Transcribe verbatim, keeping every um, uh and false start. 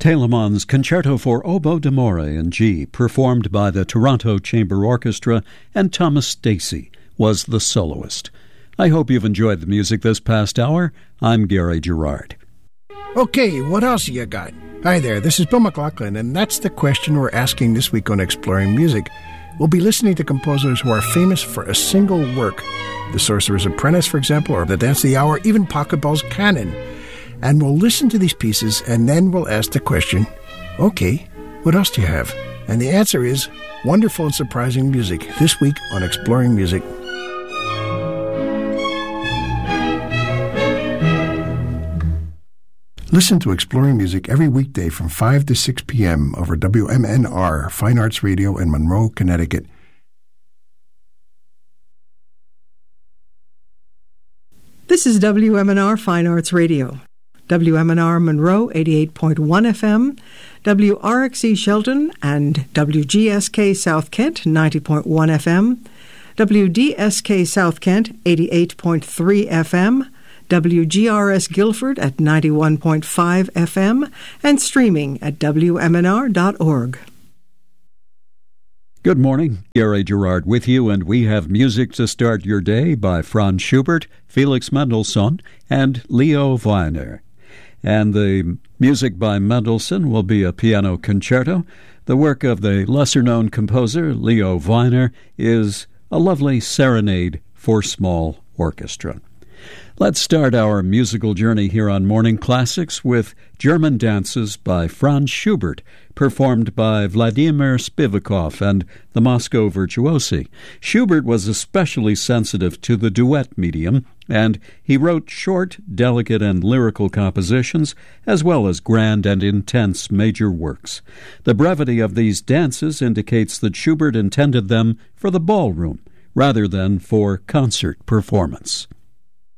Telemann's Concerto for Oboe d'Amore in G, performed by the Toronto Chamber Orchestra, and Thomas Stacey was the soloist. I hope you've enjoyed the music this past hour. I'm Gary Gerard. Okay, what else you got? Hi there, this is Bill McLaughlin, and that's the question we're asking this week on Exploring Music. We'll be listening to composers who are famous for a single work. The Sorcerer's Apprentice, for example, or The Dance of the Hour, even Pachelbel's Canon. And we'll listen to these pieces, and then we'll ask the question, okay, what else do you have? And the answer is wonderful and surprising music, this week on Exploring Music. Listen to Exploring Music every weekday from five to six p.m. over W M N R, Fine Arts Radio in Monroe, Connecticut. This is W M N R Fine Arts Radio. W M N R Monroe eighty-eight point one F M, W R X E Shelton and W G S K South Kent ninety point one F M, W D S K South Kent eighty-eight point three F M, W G R S Guilford at ninety-one point five F M, and streaming at W M N R dot org. Good morning, Gary Gerard with you, and we have music to start your day by Franz Schubert, Felix Mendelssohn, and Leo Weiner. And the music by Mendelssohn will be a piano concerto. The work of the lesser-known composer, Leo Weiner, is a lovely serenade for small orchestra. Let's start our musical journey here on Morning Classics with German Dances by Franz Schubert, performed by Vladimir Spivakov and the Moscow Virtuosi. Schubert was especially sensitive to the duet medium, and he wrote short, delicate, and lyrical compositions, as well as grand and intense major works. The brevity of these dances indicates that Schubert intended them for the ballroom, rather than for concert performance.